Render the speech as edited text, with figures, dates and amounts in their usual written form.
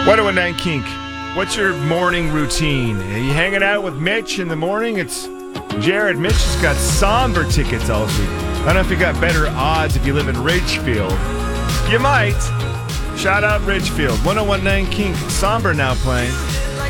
1019 Kink. What's your morning routine? Are you hanging out with Mitch in the morning? It's Jared. Mitch has got somber tickets all week. I don't know if you got better odds if you live in Ridgefield. You might. Shout out Ridgefield. 1019 Kink. Somber now playing.